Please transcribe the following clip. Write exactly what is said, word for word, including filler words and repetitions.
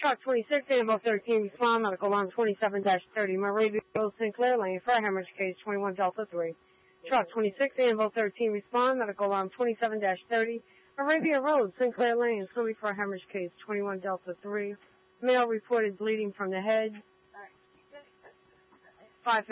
Truck twenty-six, Ambo thirteen, respond, medical alarm twenty-seven dash thirty, Moravia Road, Sinclair Lane, fire hemorrhage case twenty-one Delta three. Truck twenty-six, Ambo thirteen, respond, medical alarm twenty-seven dash thirty, Moravia Road, Sinclair Lane, Philly fire hemorrhage case twenty-one Delta three. Male reported bleeding from the head. five